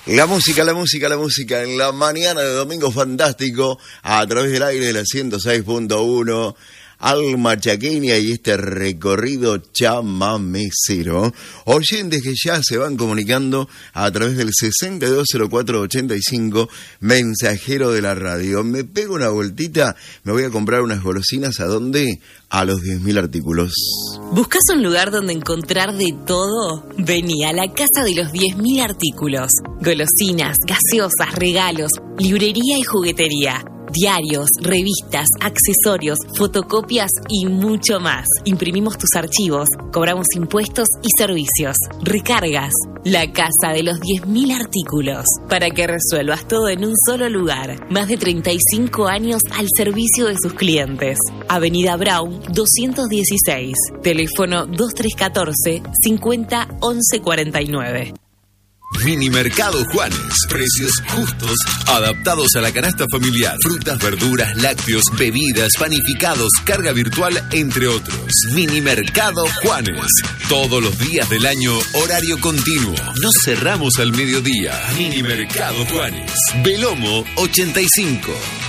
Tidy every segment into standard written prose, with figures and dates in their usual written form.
La música en la mañana de Domingo Fantástico a través del aire de la 106.1 Alma Chaqueña y este recorrido chamamecero. Oyentes que ya se van comunicando a través del 620485 mensajero de la radio. Me pego una vueltita, me voy a comprar unas golosinas. ¿A dónde? A los 10.000 artículos. ¿Buscas un lugar donde encontrar de todo? Vení a la casa de los 10.000 artículos. Golosinas, gaseosas, regalos, librería y juguetería. Diarios, revistas, accesorios, fotocopias y mucho más. Imprimimos tus archivos, cobramos impuestos y servicios. Recargas. La casa de los 10.000 artículos. Para que resuelvas todo en un solo lugar. Más de 35 años al servicio de sus clientes. Avenida Brown 216. Teléfono 2314 50 11 49. Minimercado Juanes. Precios justos, adaptados a la canasta familiar. Frutas, verduras, lácteos, bebidas, panificados, carga virtual, entre otros. Minimercado Juanes. Todos los días del año, horario continuo. No cerramos al mediodía. Minimercado Juanes. Belomo 85.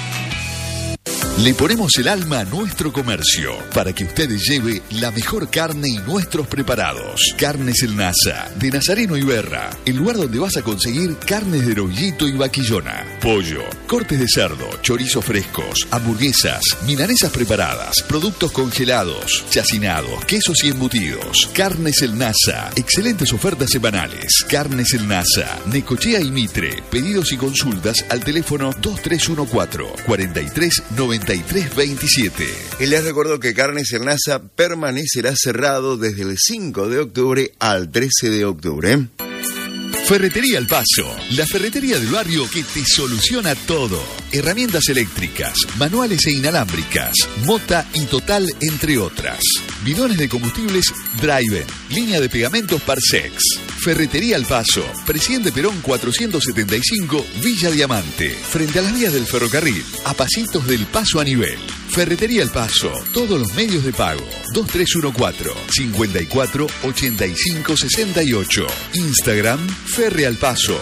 Le ponemos el alma a nuestro comercio para que usted lleve la mejor carne y nuestros preparados. Carnes El Nasa, de Nazareno y Berra, el lugar donde vas a conseguir carnes de novillito y vaquillona, pollo, cortes de cerdo, chorizos frescos, hamburguesas, milanesas preparadas, productos congelados, chacinados, quesos y embutidos. Carnes El Nasa, excelentes ofertas semanales. Carnes El Nasa, Necochea y Mitre. Pedidos y consultas al teléfono 2314 43 93 27. Y les recuerdo que Carnes El Nasa permanecerá cerrado desde el 5 de octubre al 13 de octubre. Ferretería El Paso, la ferretería del barrio que te soluciona todo. Herramientas eléctricas, manuales e inalámbricas, Mota y Total, entre otras. Bidones de combustibles Driven, línea de pegamentos Parsex. Ferretería El Paso, Presidente Perón 475, Villa Diamante, frente a las vías del ferrocarril, a pasitos del Paso a nivel. Ferretería El Paso, todos los medios de pago. 2314 54 85 68. Instagram Ferre Al Paso.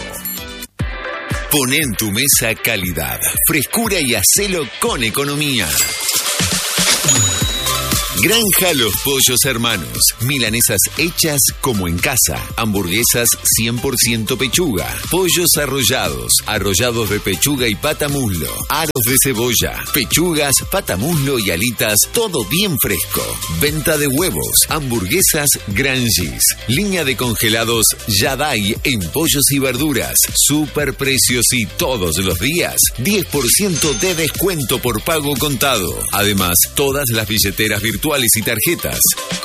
Poné en tu mesa calidad, frescura y hacelo con economía. Granja Los Pollos Hermanos. Milanesas hechas como en casa. Hamburguesas 100% pechuga. Pollos arrollados. Arrollados de pechuga y pata muslo. Aros de cebolla. Pechugas, pata muslo y alitas. Todo bien fresco. Venta de huevos. Hamburguesas Grangees. Línea de congelados Yadai en pollos y verduras. Super precios y todos los días 10% de descuento por pago contado. Además, todas las billeteras virtuales y tarjetas.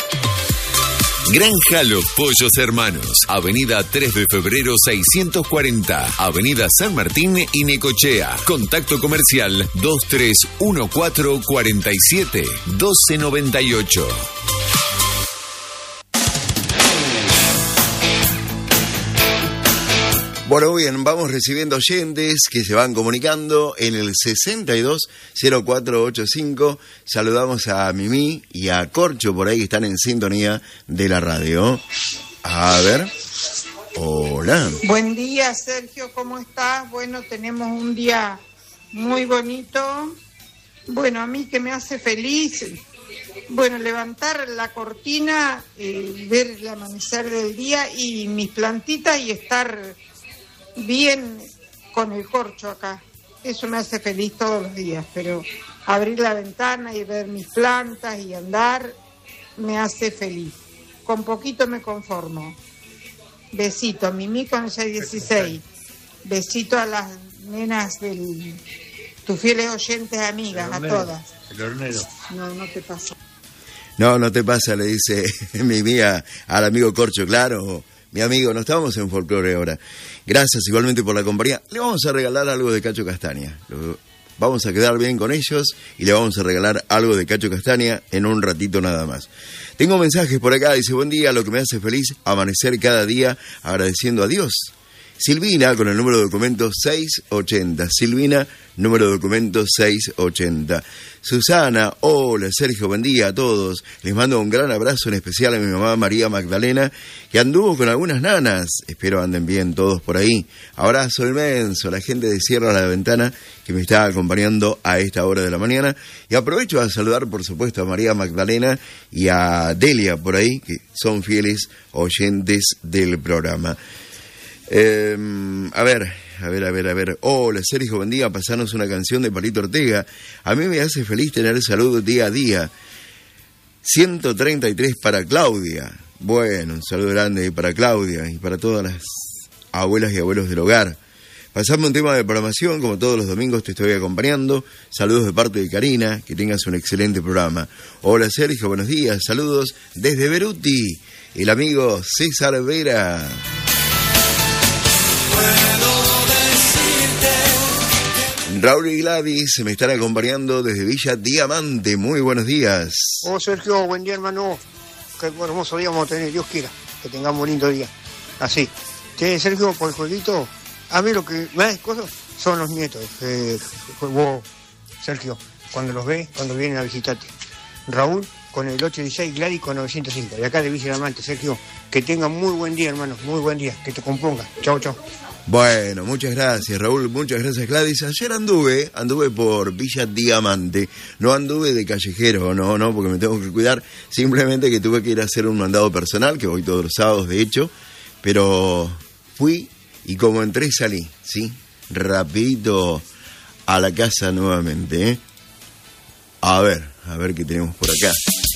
Granja Los Pollos Hermanos. Avenida 3 de febrero 640. Avenida San Martín y Necochea. Contacto comercial 2314 47 1298. Bueno, bien, vamos recibiendo oyentes que se van comunicando en el 620485. Saludamos a Mimi y a Corcho por ahí que están en sintonía de la radio. A ver. Hola. Buen día, Sergio, ¿cómo estás? Bueno, tenemos un día muy bonito. Bueno, a mí que me hace feliz. Bueno, levantar la cortina, ver el amanecer del día y mis plantitas y estar bien con el corcho acá. Eso me hace feliz todos los días, pero abrir la ventana y ver mis plantas y andar me hace feliz. Con poquito me conformo. Besito a Mimi con el 616. Besito a las nenas del tus fieles oyentes amigas, a todas. El hornero. No te pasa. No te pasa, le dice Mimi al amigo Corcho, claro. Mi amigo, no estábamos en folclore ahora. Gracias igualmente por la compañía. Le vamos a regalar algo de Cacho Castaña. Vamos a quedar bien con ellos y le vamos a regalar algo de Cacho Castaña en un ratito nada más. Tengo mensajes por acá, dice: buen día, lo que me hace feliz, amanecer cada día agradeciendo a Dios. Silvina, con el número de documento 680. Silvina, número de documento 680. Susana, hola Sergio, buen día a todos. Les mando un gran abrazo en especial a mi mamá María Magdalena, que anduvo con algunas nanas. Espero anden bien todos por ahí. Abrazo inmenso a la gente de Cierra la Ventana que me está acompañando a esta hora de la mañana. Y aprovecho a saludar, por supuesto, a María Magdalena y a Delia por ahí, que son fieles oyentes del programa. A ver. Hola Sergio, buen día. Pasanos una canción de Palito Ortega. A mí me hace feliz tener salud día a día. 133 para Claudia. Bueno, un saludo grande para Claudia y para todas las abuelas y abuelos del hogar. Pasame un tema de programación, como todos los domingos te estoy acompañando. Saludos de parte de Karina, que tengas un excelente programa. Hola Sergio, buenos días. Saludos desde Beruti, el amigo César Vera. Raúl y Gladys me están acompañando desde Villa Diamante. Muy buenos días. Oh, Sergio, buen día, hermano. Qué hermoso día vamos a tener, Dios quiera. Que tengamos un lindo día. Así. Sergio, por el jueguito, a mí lo que me da cosas son los nietos. Vos, Sergio, cuando los ves, cuando vienen a visitarte. Raúl con el 816, Gladys con 905. De acá de Villa Diamante, Sergio. Que tengan muy buen día, hermano. Muy buen día. Que te componga. Chau, chau. Bueno, muchas gracias Raúl, muchas gracias Gladys. Ayer anduve por Villa Diamante, no anduve de callejero, no, porque me tengo que cuidar, simplemente que tuve que ir a hacer un mandado personal, que voy todos los sábados de hecho, pero fui y como entré salí, ¿sí? Rapidito a la casa nuevamente, A ver qué tenemos por acá.